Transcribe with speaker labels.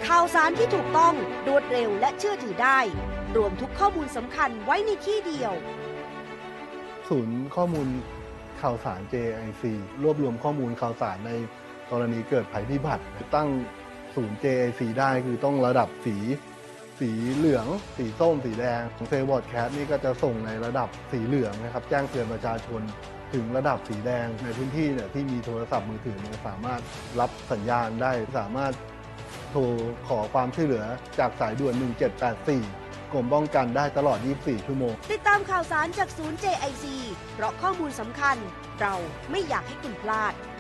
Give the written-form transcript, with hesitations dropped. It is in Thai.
Speaker 1: ข่าวสารที่ถูกต้องรวดเร็วและเชื่อถือได้รวมทุกข้อมูลสำคัญไว้ในที่เดียว
Speaker 2: ศูนย์ข้อมูลข่าวสาร JIC รวบรวมข้อมูลข่าวสารในกรณีเกิดภัยพิบัติตั้งศูนย์ JIC ได้คือต้องระดับสีเหลืองสีส้มสีแดงของเซลล์บอร์ดแคสต์นี่ก็จะส่งในระดับสีเหลืองนะครับแจ้งเตือนประชาชนถึงระดับสีแดงในพื้นที่เนี่ยที่มีโทรศัพท์มือถือสามารถรับสัญญาณได้สามารถโทรขอความช่วยเหลือจากสายด่วน 1784 กรมป้องกันได้ตลอด 24 ชั่วโมง
Speaker 1: ติดตามข่าวสารจากศูนย์ JIC เพราะข้อมูลสำคัญเราไม่อยากให้คุณพลาด